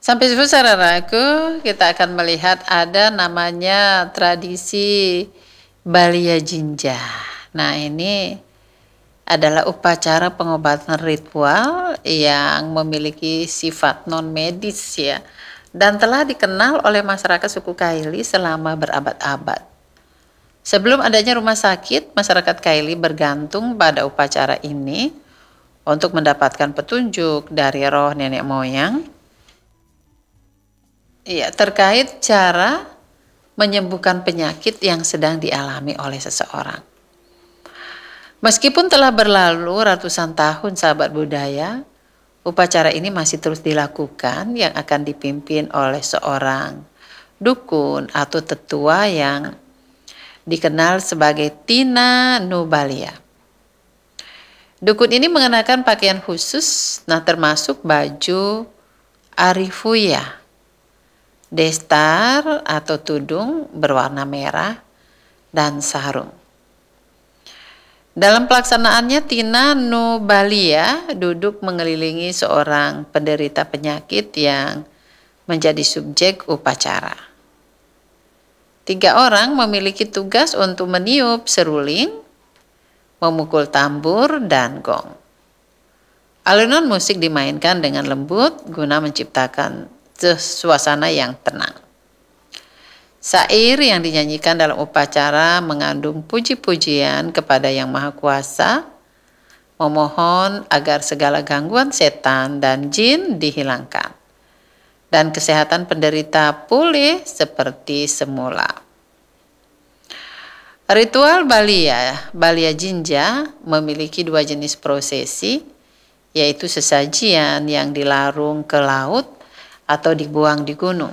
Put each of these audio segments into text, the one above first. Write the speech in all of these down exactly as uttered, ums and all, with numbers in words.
Sampai jumpa saudaraku, kita akan melihat ada namanya tradisi Balia Jinja. Nah, ini adalah upacara pengobatan ritual yang memiliki sifat non medis ya, dan telah dikenal oleh masyarakat suku Kaili selama berabad-abad. Sebelum adanya rumah sakit, masyarakat Kaili bergantung pada upacara ini untuk mendapatkan petunjuk dari roh nenek moyang. Iya, terkait cara menyembuhkan penyakit yang sedang dialami oleh seseorang. Meskipun telah berlalu ratusan tahun sahabat budaya, upacara ini masih terus dilakukan yang akan dipimpin oleh seorang dukun atau tetua yang dikenal sebagai Tina Nubalia. Dukun ini mengenakan pakaian khusus, nah termasuk baju arifuya, destar atau tudung berwarna merah, dan sarung. Dalam pelaksanaannya, Tina Nubalia duduk mengelilingi seorang penderita penyakit yang menjadi subjek upacara. Tiga orang memiliki tugas untuk meniup seruling, memukul tambur, dan gong. Alunan musik dimainkan dengan lembut guna menciptakan suasana yang tenang. Syair yang dinyanyikan dalam upacara mengandung puji-pujian kepada Yang Maha Kuasa, memohon agar segala gangguan setan dan jin dihilangkan, dan kesehatan penderita pulih seperti semula. Ritual Balia, Balia Jinja memiliki dua jenis prosesi, yaitu sesajian yang dilarung ke laut atau dibuang di gunung.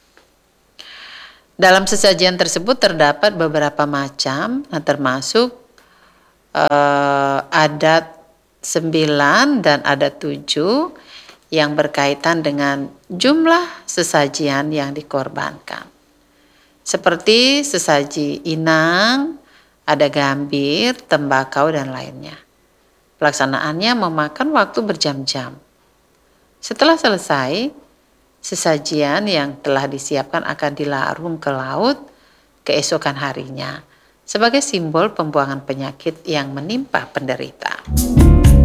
Dalam sesajian tersebut terdapat beberapa macam, termasuk eh, adat sembilan dan adat tujuh yang berkaitan dengan jumlah sesajian yang dikorbankan. Seperti sesaji inang, ada gambir, tembakau, dan lainnya. Pelaksanaannya memakan waktu berjam-jam. Setelah selesai, sesajian yang telah disiapkan akan dilarung ke laut keesokan harinya sebagai simbol pembuangan penyakit yang menimpa penderita.